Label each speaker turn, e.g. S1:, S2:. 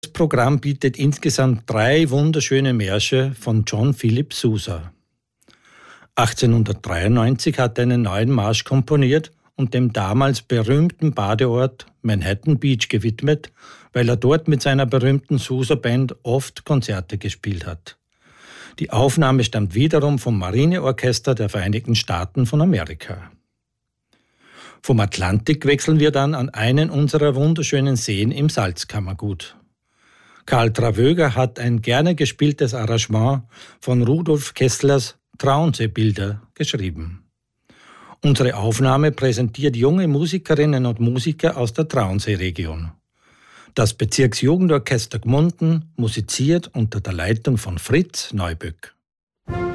S1: Das Programm bietet insgesamt 3 wunderschöne Märsche von John Philip Sousa. 1893 hat er einen neuen Marsch komponiert und dem damals berühmten Badeort Manhattan Beach gewidmet, weil er dort mit seiner berühmten Sousa-Band oft Konzerte gespielt hat. Die Aufnahme stammt wiederum vom Marineorchester der Vereinigten Staaten von Amerika. Vom Atlantik wechseln wir dann an einen unserer wunderschönen Seen im Salzkammergut. Karl Travöger hat ein gerne gespieltes Arrangement von Rudolf Kesslers Traunsee-Bilder geschrieben. Unsere Aufnahme präsentiert junge Musikerinnen und Musiker aus der Traunsee-Region. Das Bezirksjugendorchester Gmunden musiziert unter der Leitung von Fritz Neuböck.